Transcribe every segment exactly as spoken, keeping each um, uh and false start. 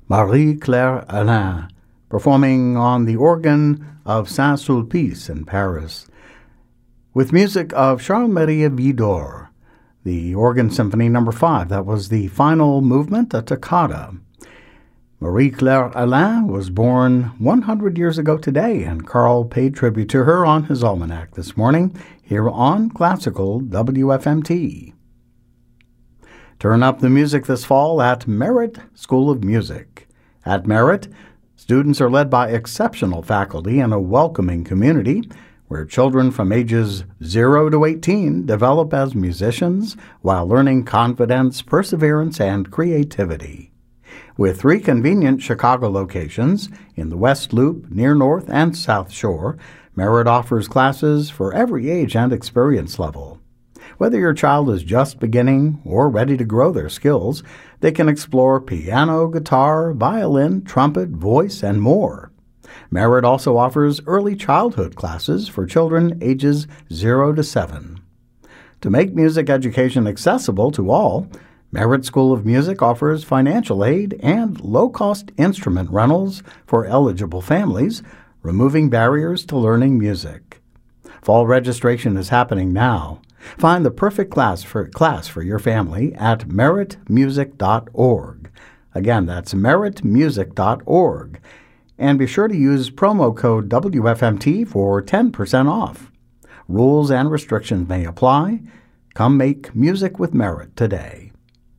Marie-Claire Alain, performing on the organ of Saint-Sulpice in Paris, with music of Charles-Marie Widor, the Organ Symphony number five. That was the final movement, a toccata. Marie-Claire Alain was born one hundred years ago today, and Carl paid tribute to her on his almanac this morning here on Classical W F M T. Turn up the music this fall at Merit School of Music. At Merit, students are led by exceptional faculty and a welcoming community where children from ages zero to eighteen develop as musicians while learning confidence, perseverance, and creativity. With three convenient Chicago locations in the West Loop, near North and South Shore, Merit offers classes for every age and experience level. Whether your child is just beginning or ready to grow their skills, they can explore piano, guitar, violin, trumpet, voice, and more. Merit also offers early childhood classes for children ages zero to seven. To make music education accessible to all, Merit School of Music offers financial aid and low-cost instrument rentals for eligible families, removing barriers to learning music. Fall registration is happening now. Find the perfect class for, class for your family at merit music dot org. Again, that's merit music dot org. And be sure to use promo code W F M T for ten percent off. Rules and restrictions may apply. Come make music with Merit today.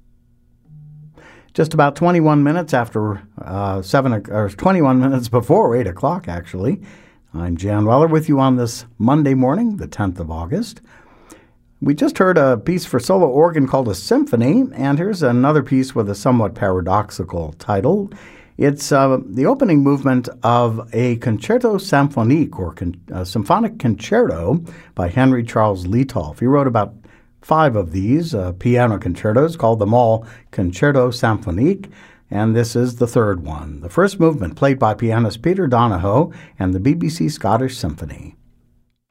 Just about twenty-one minutes after uh, seven, or twenty-one minutes before eight o'clock, actually. I'm Jan Weller with you on this Monday morning, the tenth of August. We just heard a piece for solo organ called a symphony, and here's another piece with a somewhat paradoxical title. It's uh, the opening movement of a concerto symphonique, or con- a symphonic concerto by Henry Charles Lietolf. He wrote about five of these uh, piano concertos, called them all Concerto Symphonique, and this is the third one. The first movement played by pianist Peter Donahoe and the B B C Scottish Symphony.